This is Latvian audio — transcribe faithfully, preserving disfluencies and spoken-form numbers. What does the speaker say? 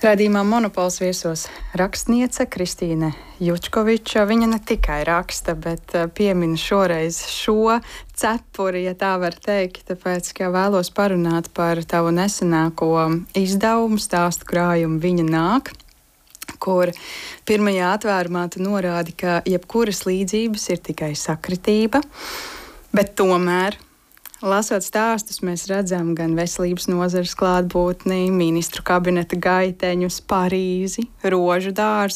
Raidījumā Monopols viesos rakstniece Kristīne Jučkoviča. Viņa ne tikai raksta, bet piemin šoreiz šo cepuri, ja tā var teikt, tāpēc, ka vēlos parunāt par tavu nesenāko izdevumu stāstu krājumu Viņa nāk, kur pirmajā atvērumā tu norādi, ka jebkuras līdzības ir tikai sakritība, bet tomēr lasot stāstus, mēs redzam gan veselības nozares klātbūtni, ministru kabineta gaiteņus, Parīzi, rožu dārzu,